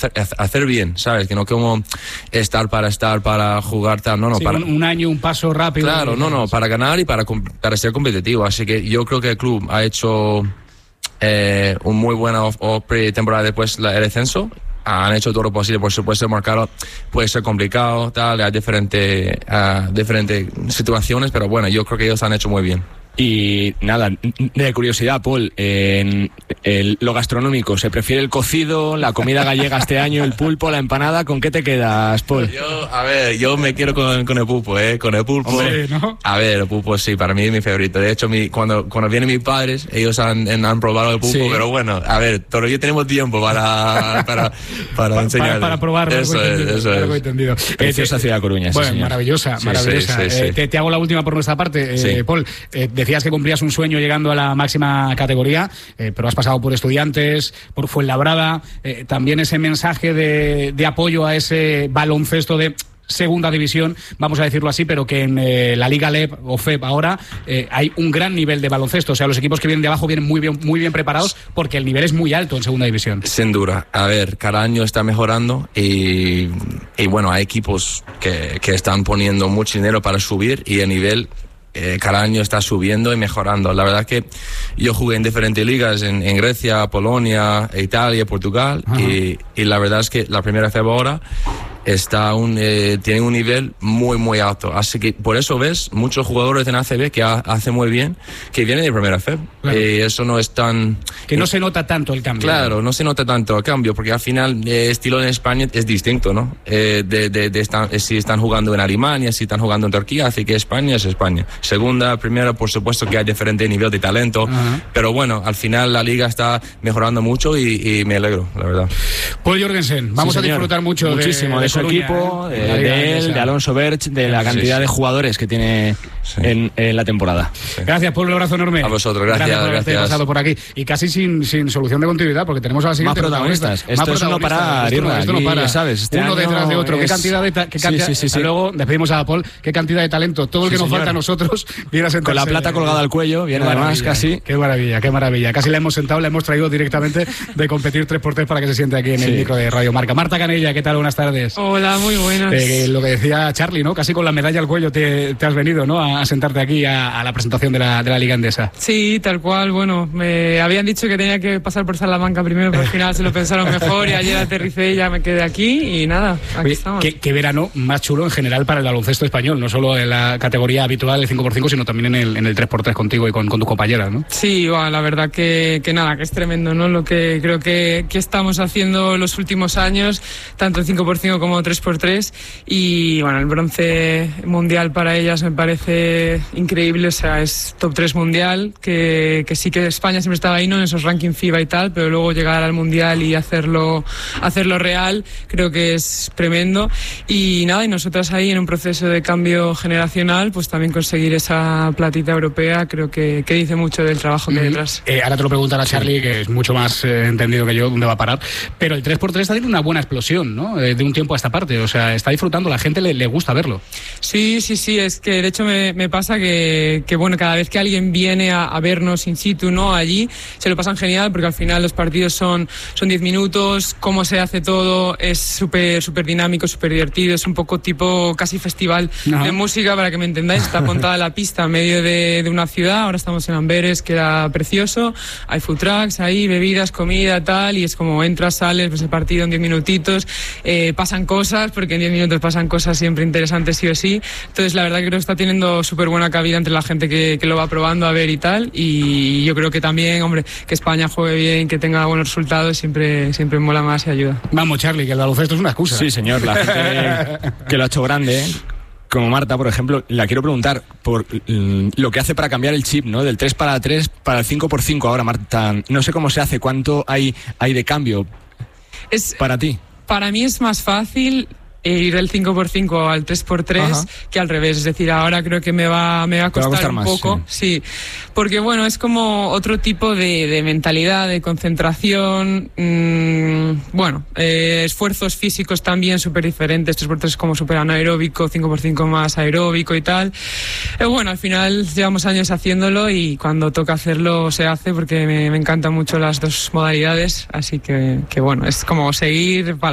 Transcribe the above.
hacer bien, ¿sabes? Que no como estar para jugar tal, no, sí, para un año, un paso rápido. Claro, no, para ganar y para ser competitivo. Así que yo creo que el club ha hecho un muy buena pretemporada después el descenso. Han hecho todo lo posible, por supuesto, marcarlo puede ser complicado, tal, hay diferentes situaciones, pero bueno, yo creo que ellos han hecho muy bien. Y nada, de curiosidad, Paul, en lo gastronómico, ¿se prefiere el cocido, la comida gallega este año, el pulpo, la empanada? ¿Con qué te quedas, Paul? Yo me quiero con el pulpo, con el pulpo. Hombre, ¿no? A ver, el pulpo sí, para mí es mi favorito. De hecho, cuando vienen mis padres, ellos han probado el pulpo, sí. Pero bueno, a ver, todavía tenemos tiempo para enseñarles. Para probarlo. Eso es. Preciosa ciudad de Coruña, bueno, sí, maravillosa. Sí. Te hago la última por nuestra parte, sí. Paul. Decías que cumplías un sueño llegando a la máxima categoría, pero has pasado por Estudiantes, por Fuenlabrada, también ese mensaje de apoyo a ese baloncesto de segunda división, vamos a decirlo así, pero que en la Liga LEP o FEP ahora hay un gran nivel de baloncesto. O sea, los equipos que vienen de abajo vienen muy bien preparados porque el nivel es muy alto en segunda división. Sin duda. A ver, cada año está mejorando y bueno, hay equipos que están poniendo mucho dinero para subir y el nivel cada año está subiendo y mejorando. La verdad que yo jugué en diferentes ligas en Grecia, Polonia, Italia, Portugal y la verdad es que la primera FEB ahora tiene un nivel muy alto, así que por eso ves muchos jugadores en ACB que hacen muy bien, que vienen de primera FEB. Claro. Eso no es tan... Que no se nota tanto el cambio. Claro, no se nota tanto el cambio, porque al final el estilo en España es distinto, ¿no? Si están jugando en Alemania, si están jugando en Turquía, así que España es España. Segunda, primera, por supuesto que hay diferente nivel de talento, pero bueno, al final la liga está mejorando mucho y me alegro, la verdad. Paul Jorgensen, vamos a disfrutar muchísimo de su equipo, de él, de Alonso Berch, de la cantidad de jugadores que tiene en la temporada. Sí. Gracias, Paul, un abrazo enorme. A vosotros, gracias por haberte pasado por aquí. Y casi sin solución de continuidad, porque tenemos a la siguiente más protagonistas. Esto es no parar, esto no para. ¿Sabes? Uno detrás de otro. ¿Qué cantidad de sí. Luego despedimos a Paul. ¿Qué cantidad de talento? Todo el que nos falta a nosotros viene a sentarse. Con la plata colgada al cuello, viene además casi. Qué maravilla. Casi la hemos sentado, la hemos traído directamente de competir 3x3 para que se siente aquí en el micro de Radio Marca. Marta Canella, ¿qué tal? Buenas tardes. Hola, muy buenas. Lo que decía Charly, ¿no? Casi con la medalla al cuello te has venido, ¿no? A sentarte aquí a la presentación de la Liga Endesa. Sí, tal cual. Bueno, me habían dicho que tenía que pasar por Salamanca primero, pero al final se lo pensaron mejor y ayer aterricé y ya me quedé aquí y nada, aquí estamos. Qué verano más chulo en general para el baloncesto español, no solo en la categoría habitual, el 5x5, sino también en el 3x3 contigo y con tus compañeras, ¿no? Sí, bueno, la verdad que nada, que es tremendo, ¿no? Lo que creo que estamos haciendo los últimos años, tanto en 5x5 como 3x3, y bueno, el bronce mundial para ellas me parece increíble, o sea, es top 3 mundial, que sí que España siempre estaba ahí, ¿no? En esos rankings FIBA y tal, pero luego llegar al mundial y hacerlo real, creo que es tremendo. Y nada, y nosotras ahí en un proceso de cambio generacional, pues también conseguir esa platita europea, creo que dice mucho del trabajo que hay detrás. Ahora te lo preguntará Charly, que es mucho más entendido que yo dónde va a parar, pero el 3x3 está teniendo una buena explosión, ¿no? De un tiempo a esta parte, o sea, está disfrutando, la gente le gusta verlo. Sí, es que de hecho me pasa que bueno, cada vez que alguien viene a vernos in situ, ¿no? Allí, se lo pasan genial, porque al final los partidos son 10 minutos, cómo se hace todo es súper dinámico, súper divertido, es un poco tipo casi festival de música, para que me entendáis. Está apuntada la pista en medio de una ciudad, ahora estamos en Amberes, que era precioso, hay food trucks ahí, bebidas, comida, tal, y es como entras, sales, ves el partido en 10 minutitos, pasan cosas, porque en 10 minutos pasan cosas siempre interesantes sí o sí. Entonces la verdad que creo que está teniendo súper buena cabida entre la gente que lo va probando a ver y tal, y yo creo que también, hombre, que España juegue bien, que tenga buenos resultados, siempre mola más y ayuda. Vamos, Charly, que el baloncesto es una excusa. Sí, señor, la gente que lo ha hecho grande, como Marta, por ejemplo, la quiero preguntar por lo que hace para cambiar el chip, ¿no? Del 3x3 para el 5x5 ahora, Marta. No sé cómo se hace, cuánto hay de cambio para ti. Para mí es más fácil ir del 5x5 al 3x3 que al revés, es decir, ahora creo que me va a costar un poco, sí, porque bueno, es como otro tipo de mentalidad, de concentración, esfuerzos físicos también súper diferentes, 3x3 es como súper anaeróbico, 5x5 más aeróbico y tal, bueno, al final llevamos años haciéndolo y cuando toca hacerlo se hace, porque me encantan mucho las dos modalidades, así que bueno, es como seguir